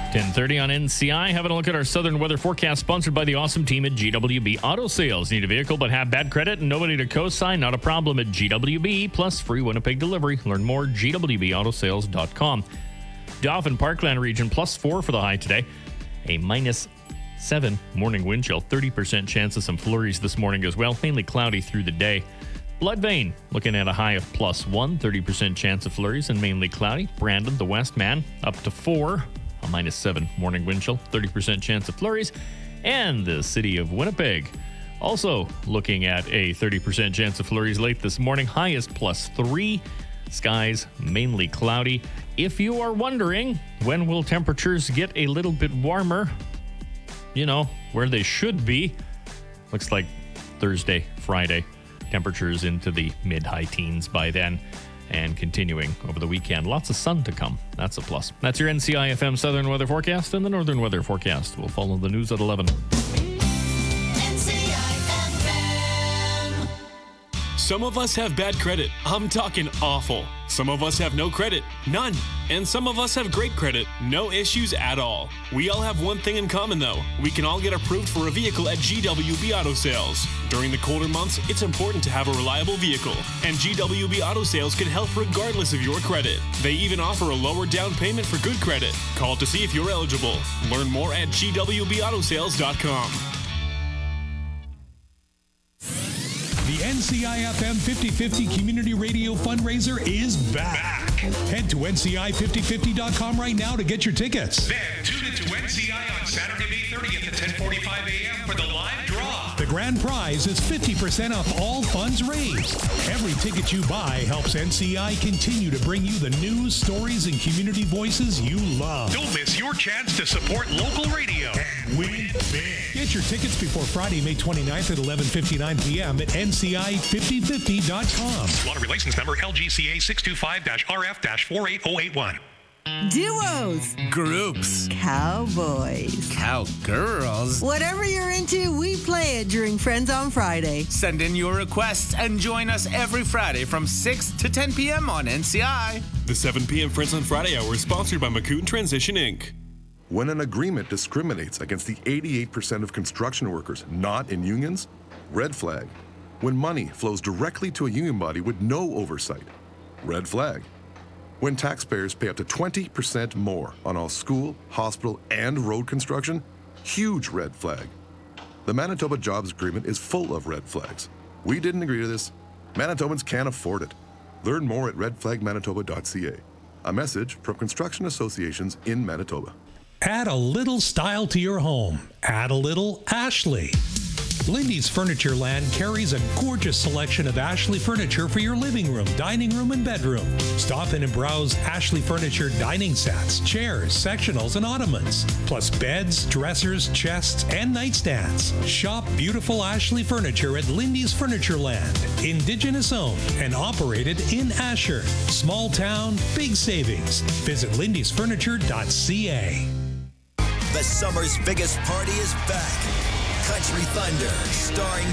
10:30 on NCI. Having a look at our southern weather forecast, sponsored by the awesome team at GWB Auto Sales. Need a vehicle but have bad credit and nobody to co-sign? Not a problem at GWB, plus free Winnipeg delivery. Learn more at gwbautosales.com. Dauphin Parkland region, +4 for the high today. A -7 morning wind chill. 30% chance of some flurries this morning as well. Mainly cloudy through the day. Bloodvein, looking at a high of +1. 30% chance of flurries and mainly cloudy. Brandon, the Westman, up to 4. A -7 morning wind chill, 30% chance of flurries. And the city of Winnipeg, also looking at a 30% chance of flurries late this morning. High is +3. Skies mainly cloudy. If you are wondering, when will temperatures get a little bit warmer? You know, where they should be. Looks like Thursday, Friday. Temperatures into the mid-high teens by then. And continuing over the weekend. Lots of sun to come. That's a plus. That's your NCI-FM Southern Weather Forecast, and the Northern Weather Forecast will follow the news at 11. NCI-FM. Some of us have bad credit. I'm talking awful. Some of us have no credit. None. And some of us have great credit. No issues at all. We all have one thing in common, though. We can all get approved for a vehicle at GWB Auto Sales. During the colder months, it's important to have a reliable vehicle. And GWB Auto Sales can help regardless of your credit. They even offer a lower down payment for good credit. Call to see if you're eligible. Learn more at gwbautosales.com. The NCI-FM 50/50 Community Radio Fundraiser is back. Head to NCI5050.com right now to get your tickets. Then tune into NCI on Saturday, May 30th at 10:45 a.m. for the live draw. The grand prize is 50% off all funds raised. Every ticket you buy helps NCI continue to bring you the news, stories, and community voices you love. Don't miss your chance to support local radio and win big. Get your tickets before Friday, May 29th at 11:59 p.m. at NCI5050.com. Lottery license number LGCA 625-RF-48081. Duos, Groups, cowboys, cowgirls. whatever you're into, we play it during Friends on Friday. Send in your requests and join us every Friday from 6 to 10 p.m. on NCI. The 7 p.m. Friends on Friday Hour is sponsored by McCoon Transition, Inc. When an agreement discriminates against the 88% of construction workers not in unions, red flag. When money flows directly to a union body with no oversight, red flag. When taxpayers pay up to 20% more on all school, hospital, and road construction, huge red flag. The Manitoba Jobs Agreement is full of red flags. We didn't agree to this. Manitobans can't afford it. Learn more at redflagmanitoba.ca. A message from construction associations in Manitoba. Add a little style to your home. Add a little Ashley. Lindy's Furniture Land carries a gorgeous selection of Ashley furniture for your living room, dining room, and bedroom. Stop in and browse Ashley Furniture dining sets, chairs, sectionals, and ottomans, plus beds, dressers, chests, and nightstands. Shop beautiful Ashley furniture at Lindy's Furniture Land. Indigenous owned and operated in Asher. Small town, big savings. Visit lindysfurniture.ca. The summer's biggest party is back. Country Thunder, starring